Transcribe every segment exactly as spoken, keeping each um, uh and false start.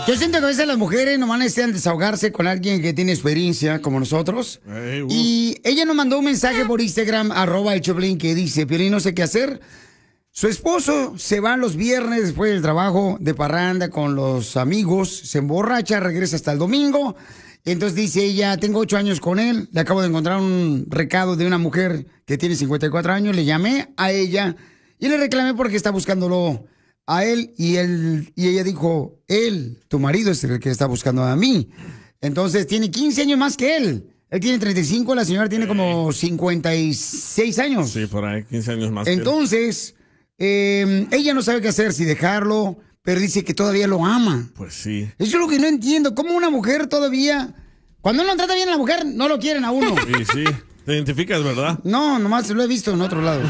Yo siento que a veces las mujeres nomás necesitan desahogarse con alguien que tiene experiencia, como nosotros. Hey, uh. Y ella nos mandó un mensaje por Instagram, arroba el Choplin, que dice, Piolín, no sé qué hacer. Su esposo se va los viernes después del trabajo de parranda con los amigos, se emborracha, regresa hasta el domingo. Entonces dice ella, tengo ocho años con él, le acabo de encontrar un recado de una mujer que tiene cincuenta y cuatro años, le llamé a ella y le reclamé porque está buscándolo a él y él y ella dijo, él, tu marido es el que está buscando a mí. Entonces tiene quince años más que él. Él tiene treinta y cinco, la señora tiene como cincuenta y seis años. Sí, por ahí, quince años más. Entonces, que él. Eh, ella no sabe qué hacer, si dejarlo, pero dice que todavía lo ama. Pues sí. Eso es lo que no entiendo. ¿Cómo una mujer todavía, cuando uno trata bien a la mujer, no lo quieren a uno? Sí, sí. ¿Te identificas, verdad? No, nomás lo he visto en otro lado.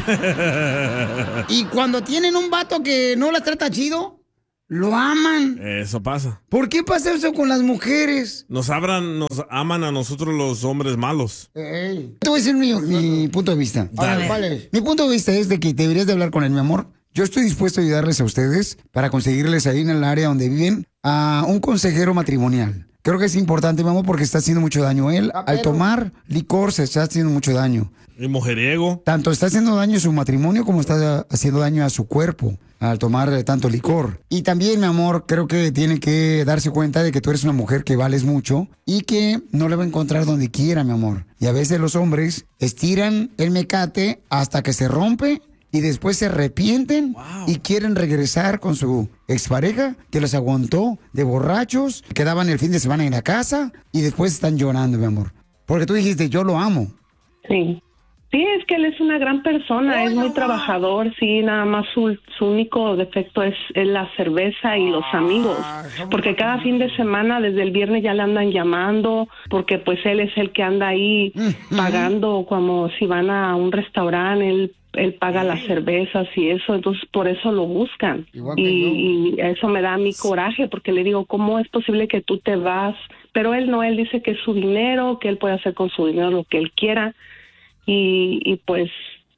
Y cuando tienen un vato que no la trata chido, lo aman. Eso pasa. ¿Por qué pasa eso con las mujeres? Nos abran, nos aman a nosotros los hombres malos. Ey. Te voy a decir mi, mi punto de vista. Dale. Vale. Mi punto de vista es de que deberías de hablar con él, mi amor. Yo estoy dispuesto a ayudarles a ustedes para conseguirles ahí en el área donde viven a un consejero matrimonial. Creo que es importante, mi amor, porque está haciendo mucho daño. Él, ah, al tomar licor, se está haciendo mucho daño. Y mujeriego. Tanto está haciendo daño a su matrimonio como está haciendo daño a su cuerpo al tomar tanto licor. Y también, mi amor, creo que tiene que darse cuenta de que tú eres una mujer que vales mucho y que no le va a encontrar donde quiera, mi amor. Y a veces los hombres estiran el mecate hasta que se rompe y después se arrepienten wow. y quieren regresar con su expareja que los aguantó de borrachos, quedaban el fin de semana en la casa y después están llorando, mi amor. Porque tú dijiste, yo lo amo. Sí. Sí, es que él es una gran persona, oh, es muy no, trabajador, sí, nada más su, su único defecto es, es la cerveza y los amigos, porque cada fin de semana, desde el viernes ya le andan llamando, porque pues él es el que anda ahí pagando, como si van a un restaurante, él él paga las cervezas y eso, entonces por eso lo buscan. Y, y eso me da a mí coraje, porque le digo, ¿cómo es posible que tú te vas? Pero él no, él dice que es su dinero, que él puede hacer con su dinero lo que él quiera. Y, y pues,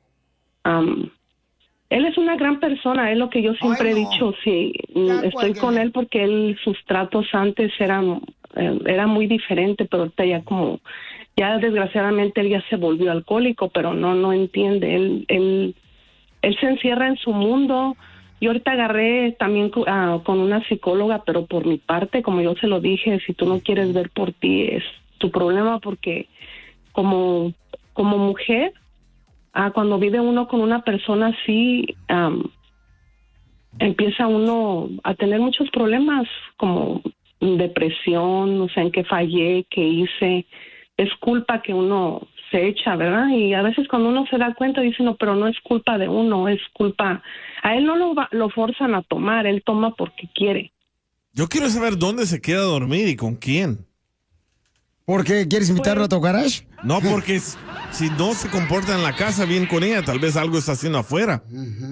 um, él es una gran persona, es lo que yo siempre Ay, no. he dicho, sí, ya, estoy con él porque él, sus tratos antes eran, eh, era muy diferente, pero ahorita ya como, ya desgraciadamente él ya se volvió alcohólico, pero no, no entiende, él, él, él se encierra en su mundo. Yo ahorita agarré también uh, con una psicóloga, pero por mi parte, como yo se lo dije, si tú no quieres ver por ti, es tu problema, porque como... Como mujer, ah, cuando vive uno con una persona así, um, empieza uno a tener muchos problemas, como depresión, no sé en qué fallé, qué hice. Es culpa que uno se echa, ¿verdad? Y a veces cuando uno se da cuenta, dice, no, pero no es culpa de uno, es culpa... A él no lo, va, lo forzan a tomar, él toma porque quiere. Yo quiero saber dónde se queda a dormir y con quién. ¿Por qué? ¿Quieres invitarlo pues, a tu garage? No, porque si no se comporta en la casa bien con ella, tal vez algo está haciendo afuera.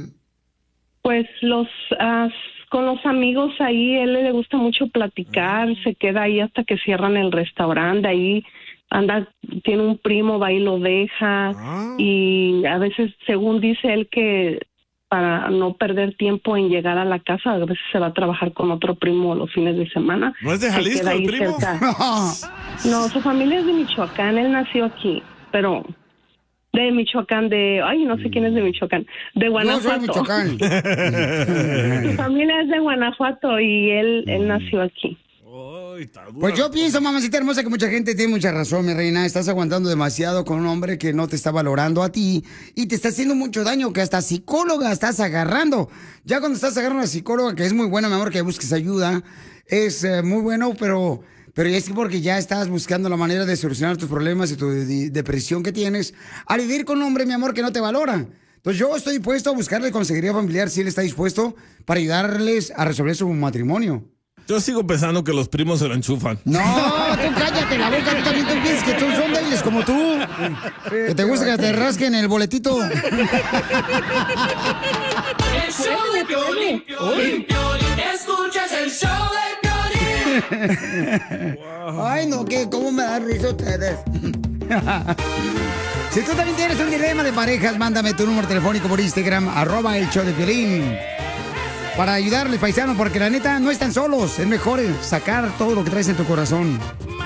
Pues los uh, con los amigos ahí, él le gusta mucho platicar, uh-huh. se queda ahí hasta que cierran el restaurante, ahí anda, tiene un primo, va y lo deja, uh-huh. y a veces, según dice él, que para no perder tiempo en llegar a la casa, a veces se va a trabajar con otro primo los fines de semana. ¿No es de Jalisco el primo? No, su familia es de Michoacán, él nació aquí, pero de Michoacán, de, ay, no sé quién es de Michoacán, de Guanajuato. No, soy Michoacán. Su familia es de Guanajuato y él, él nació aquí. Pues yo pienso, mamacita hermosa, que mucha gente tiene mucha razón, mi reina. Estás aguantando demasiado con un hombre que no te está valorando a ti y te está haciendo mucho daño, que hasta psicóloga estás agarrando. Ya cuando estás agarrando a una psicóloga, que es muy buena, mi amor, que busques ayuda, es eh, muy bueno, pero, pero es porque ya estás buscando la manera de solucionar tus problemas y tu de, depresión que tienes al vivir con un hombre, mi amor, que no te valora. Entonces yo estoy dispuesto a buscarle consejería familiar si él está dispuesto para ayudarles a resolver su matrimonio. Yo sigo pensando que los primos se lo enchufan. No, tú cállate la boca, tú también tú piensas que tú son débiles como tú. Que te gusta que te rasquen el boletito. El show de Piolín, Piolín, Piolín, escuchas el show de Piolín. Wow. Ay, no, que cómo me da risa ustedes. Si tú también tienes un dilema de parejas, mándame tu número telefónico por Instagram, arroba el show de Piolín. para ayudarles, paisano, porque la neta no están solos. Es mejor sacar todo lo que traes en tu corazón.